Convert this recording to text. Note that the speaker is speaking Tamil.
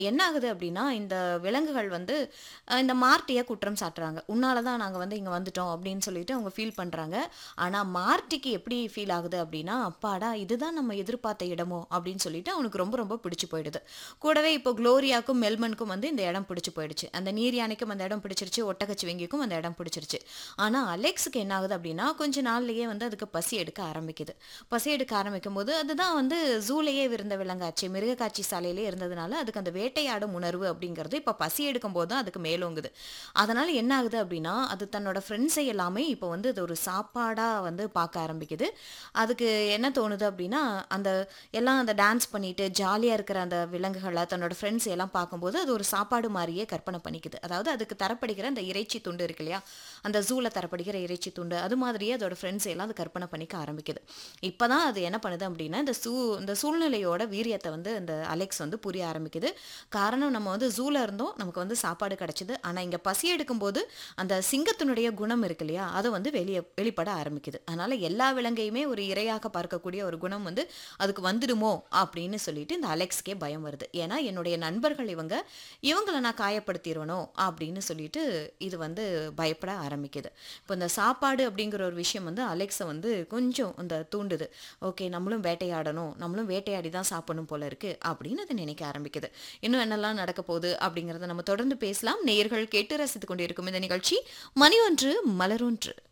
என்ன ஆகுது அப்படின்னா, இந்த விலங்குகள் வந்து இந்த மார்ட்டிய குற்றம் சாட்டுறாங்க. "உன்னால தான் நாங்க வந்து இங்க வந்துட்டோம்" அப்படின்னு சொல்லிட்டு அவங்க ஃபீல் பண்றாங்க. ஆனா மார்ட்டிக்கு எப்படி ஃபீல் ஆகுது அப்படின்னா, "அப்பாடா! இதுதான் நம்ம எதிர்பார்த்த இடமோ" அப்படின்னு சொல்லிட்டு அவனுக்கு ரொம்ப ரொம்ப பிடிச்சு போயிடுது. கூடவே இப்போ குளோரியாக்கும், மெல்மனுக்கும் வந்து இந்த இடம் பிடிச்சு போயிடுச்சு. அந்த நீர் யானைக்கும் அந்த இடம் பிடிச்சிருச்சு, ஒட்டகச்சிவிங்கிக்கும் அந்த இடம் பிடிச்சிருச்சு. ஆனா அலெக்ஸுக்கு என்ன ஆகுது அப்படின்னா, கொஞ்ச நாள்லயே வந்து அதுக்கு பசி எடுக்க ஆரம்பிக்குது. பசி எடுக்க ஆரம்பிக்கும்போது, அதுதான் வந்து ஜூலயே இருந்த விலங்காச்சே, மிருகக்காட்சி சாலையிலே இருந்ததுனால, அதுக்கு அந்த வேட்டையாடும் உணர்வு அப்படிங்கிறது இப்ப பசி எடுக்கும்போது தான் அதுக்கு மேலோங்குது. அதனால என்ன ஆகுது அப்படின்னா, அது தன்னோட ஃப்ரெண்ட்ஸை எல்லாமே இப்போ வந்து அது ஒரு சாப்பாடா வந்து பார்க்க ஆரம்பிக்குது. அதுக்கு என்ன தோணுது அப்படின்னா, அந்த எல்லாம் அந்த டான்ஸ் பண்ணிட்டு ஜாலியா இருக்கிற அந்த விலங்குகள, தன்னோட ஃப்ரெண்ட்ஸ் எல்லாம் பார்க்கும்போது, அது ஒரு சாப்பாடு மாரியே கற்பனை பண்ணிக்குது. அதாவது அதுக்கு தரப்படுகிற அந்த இறைச்சி துண்டு இருக்கு இல்லையா? அந்த ஜூல தரப்படுகிற இறைச்சி துண்டு, அது மாதிரியே அதோட ஃப்ரெண்ட்ஸ் எல்லாம் அது கற்பனை பண்ணிக்க ஆரம்பிக்குது. இப்பதான் அது என்ன பண்ணுது அப்படின்னா, இந்த சூழ்நிலையோட வீரியத்த வந்து இந்த அலெக்ஸ் வந்து புரிய ஆரம்பிக்குது. காரணம் நம்ம வந்து ஜூல இருந்தோம், நமக்கு வந்து சாப்பாடு கிடைச்சது. ஆனா இங்க பசி எடுக்கும்போது, அந்த சிங்கத்தினுடைய குணம் இருக்கு இல்லையா? அது வந்து வெளிப்பட ஆரம்பிக்குது. அதனால எல்லா விலங்கையுமே ஒரு இரையாக பார்க்கக்கூடிய ஒரு குணம் வந்து அதுக்கு வந்துடுமோ அப்படின்னு சொல்லிட்டு இந்த அலெக்ஸ்க்கே பயம் வருது. ஏன்னா என்னுடைய நண்பர்கள் இவங்க, இவங்கள நான் காயப்படுத்திருவனோ அப்படின்னு சொல்லிட்டு இது வந்து பயப்பட ஆரம்பிக்குது. இப்போ இந்த சாப்பாடு அப்படிங்கிற ஒரு விஷயம் வந்து அலெக்ஸை வந்து கொஞ்சம் இந்த தூண்டுது. ஓகே, நம்மளும் வேட்டையாடணும், நம்மளும் வேட்டையாடி தான் சாப்பிடணும் போல இருக்கு அப்படின்னு அது நினைக்க ஆரம்பிக்குது. இன்னும் என்னெல்லாம் நடக்க போகுது அப்படிங்கிறத நம்ம தொடர்ந்து பேசலாம். நேயர்கள் கேட்டு ரசித்துக் கொண்டிருக்கும் இந்த நிகழ்ச்சி மணி ஒன்று மலரொன்று.